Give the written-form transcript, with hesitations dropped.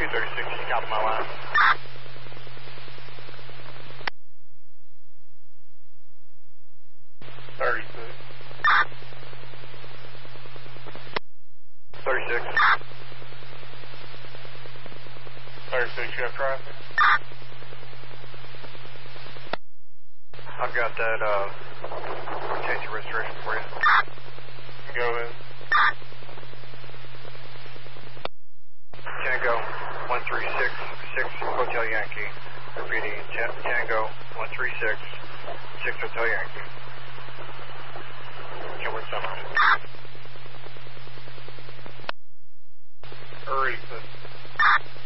236, just copy my line. Thirty-six. 36. 36, you have traffic? I've got that, rotation registration for you. Go ahead. Tango 1366 Hotel Yankee. Repeating, Tango 1366 Hotel Yankee. Can we summarize? Hurry,